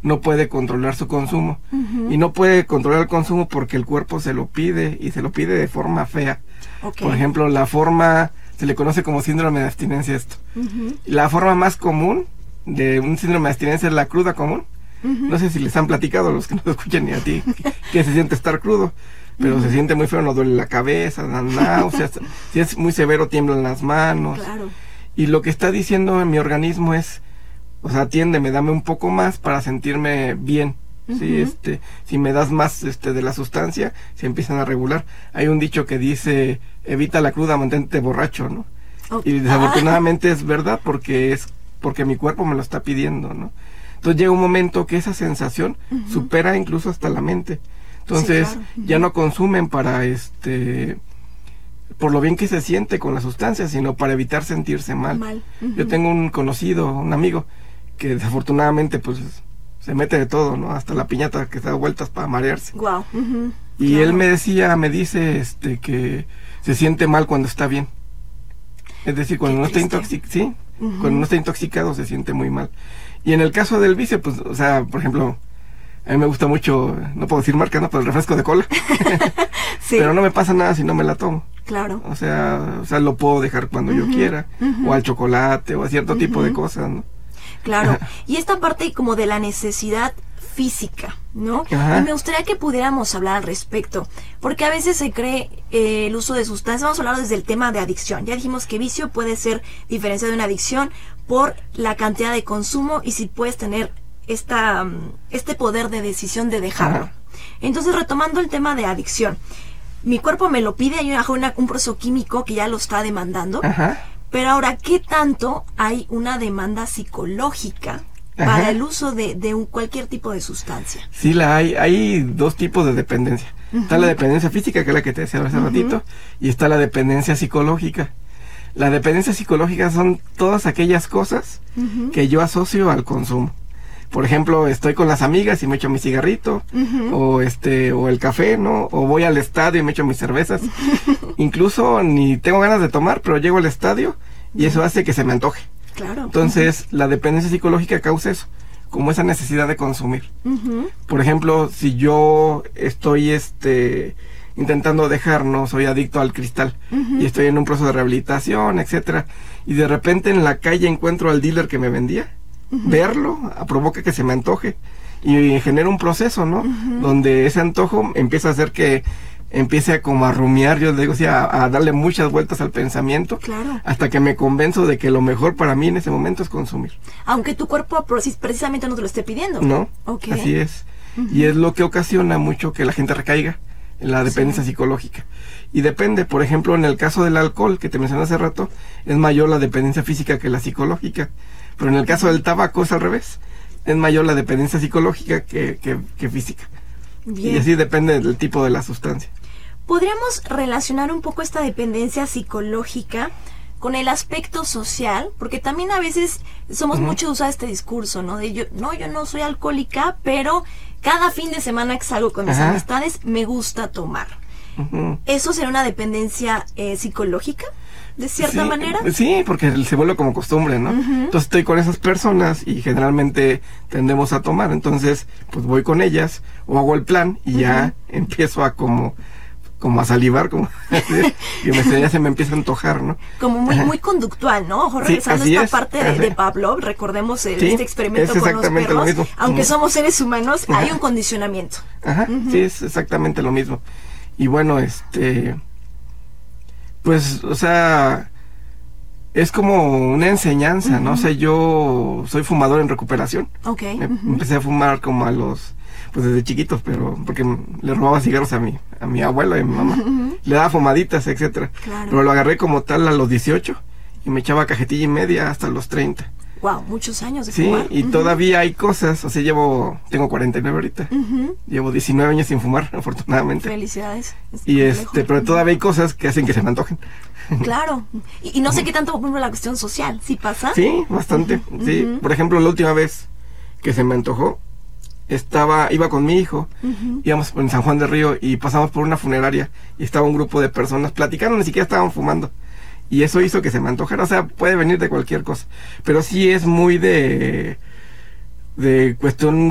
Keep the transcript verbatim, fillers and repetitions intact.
no puede controlar su consumo. Uh-huh. Y no puede controlar el consumo porque el cuerpo se lo pide, y se lo pide de forma fea. Okay. Por ejemplo, la forma, se le conoce como síndrome de abstinencia esto. Uh-huh. La forma más común de un síndrome de abstinencia es la cruda común. Uh-huh. No sé si les han platicado, los que no escuchan, ni a ti, que, que se siente estar crudo, pero uh-huh. se siente muy feo, no duele la cabeza, dan náuseas, si es muy severo tiemblan las manos. Claro. Y lo que está diciendo en mi organismo es, o sea, atiéndeme, dame un poco más para sentirme bien. Uh-huh. Sí, este, si me das más este de la sustancia, se empiezan a regular. Hay un dicho que dice, evita la cruda, mantente borracho, ¿no? Okay. Y desafortunadamente ah. es verdad, porque es porque mi cuerpo me lo está pidiendo, ¿no? Entonces llega un momento que esa sensación uh-huh. supera incluso hasta la mente. Entonces sí, claro. uh-huh. ya no consumen para este por lo bien que se siente con la sustancia, sino para evitar sentirse mal. mal. Uh-huh. Yo tengo un conocido, un amigo, que desafortunadamente pues se mete de todo, ¿no? Hasta la piñata que da vueltas para marearse. Wow. Uh-huh. Y claro. él me decía, me dice este que se siente mal cuando está bien. Es decir, cuando Qué no está intoxicado, sí, uh-huh. cuando no está intoxicado se siente muy mal. Y en el caso del vicio, pues, o sea, por ejemplo, a mí me gusta mucho, no puedo decir marca, ¿no? Pero el refresco de cola. Sí. Pero no me pasa nada si no me la tomo. Claro. O sea, o sea lo puedo dejar cuando uh-huh. yo quiera. Uh-huh. O al chocolate, o a cierto uh-huh. tipo de cosas, ¿no? Claro. Y esta parte como de la necesidad física, ¿no? Ajá. Y me gustaría que pudiéramos hablar al respecto, porque a veces se cree eh, el uso de sustancias. Vamos a hablar desde el tema de adicción. Ya dijimos que vicio puede ser diferenciado de una adicción por la cantidad de consumo y si puedes tener esta este poder de decisión de dejarlo. Ajá. Entonces, retomando el tema de adicción, mi cuerpo me lo pide, hay una, un proceso químico que ya lo está demandando. Ajá. Pero ahora, ¿qué tanto hay una demanda psicológica para Ajá. el uso de, de un, cualquier tipo de sustancia? Sí, la hay. Hay dos tipos de dependencia. Uh-huh. Está la dependencia física, que es la que te decía hace uh-huh. ratito, y está la dependencia psicológica. La dependencia psicológica son todas aquellas cosas uh-huh. que yo asocio al consumo. Por ejemplo, estoy con las amigas y me echo mi cigarrito, uh-huh. o este, o el café, ¿no? O voy al estadio y me echo mis cervezas. Incluso ni tengo ganas de tomar, pero llego al estadio y uh-huh. eso hace que se me antoje. Claro. Entonces, uh-huh. la dependencia psicológica causa eso, como esa necesidad de consumir. Uh-huh. Por ejemplo, si yo estoy, este, intentando dejar, ¿no? Soy adicto al cristal uh-huh. y estoy en un proceso de rehabilitación, etcétera, y de repente en la calle encuentro al dealer que me vendía. Uh-huh. Verlo provoca que se me antoje y genera un proceso, ¿no? Uh-huh. Donde ese antojo empieza a hacer que empiece a como a rumiar, yo digo, o sea, a, a darle muchas vueltas al pensamiento, claro. hasta que me convenzo de que lo mejor para mí en ese momento es consumir. Aunque tu cuerpo precisamente no te lo esté pidiendo. No, okay. así es. Uh-huh. Y es lo que ocasiona mucho que la gente recaiga en la dependencia sí. psicológica. Y depende, por ejemplo, en el caso del alcohol, que te mencioné hace rato, es mayor la dependencia física que la psicológica. Pero en el caso del tabaco es al revés. Es mayor la dependencia psicológica que, que, que física. Bien. Y así depende del tipo de la sustancia. ¿Podríamos relacionar un poco esta dependencia psicológica con el aspecto social? Porque también a veces somos uh-huh. mucho de usar este discurso, ¿no? De yo, no, yo no soy alcohólica, pero cada fin de semana que salgo con mis uh-huh. amistades me gusta tomar. Uh-huh. ¿Eso será una dependencia eh, psicológica? ¿De cierta sí, manera? Sí, porque se vuelve como costumbre, ¿no? Uh-huh. Entonces estoy con esas personas y generalmente tendemos a tomar, entonces pues voy con ellas o hago el plan y uh-huh. ya empiezo a como como a salivar, como y me, ya se me empieza a antojar, ¿no? Como muy muy conductual, ¿no? Ojo, regresando sí, a esta es, parte de, de Pavlov, recordemos el, sí, este experimento con los perros, aunque uh-huh. somos seres humanos, uh-huh. hay un condicionamiento. Ajá, uh-huh. sí, es exactamente lo mismo. Y bueno, este... pues, o sea, es como una enseñanza, uh-huh. ¿no? O sea, yo soy fumador en recuperación. Okay. Me, uh-huh. Empecé a fumar como a los, pues desde chiquitos, pero porque le robaba cigarros a mi, a mi abuelo y a mi mamá. Uh-huh. Le daba fumaditas, etcétera. Claro. Pero lo agarré como tal a los dieciocho y me echaba cajetilla y media hasta los treinta. Wow, muchos años de sí, fumar. Y uh-huh. todavía hay cosas, o sea, llevo, tengo cuarenta y nueve ahorita. Uh-huh. Llevo diecinueve años sin fumar, afortunadamente. Felicidades. Es y complejo. este, pero todavía hay cosas que hacen que se me antojen. Claro. Y, y no sé qué tanto, por ejemplo, la cuestión social, ¿sí pasa? Sí, bastante. Uh-huh. Sí, uh-huh. Por ejemplo, la última vez que se me antojó, estaba, iba con mi hijo, uh-huh. íbamos en San Juan del Río y pasamos por una funeraria y estaba un grupo de personas platicando, ni siquiera estaban fumando. Y eso hizo que se me antojara, o sea, puede venir de cualquier cosa. Pero sí es muy de, de cuestión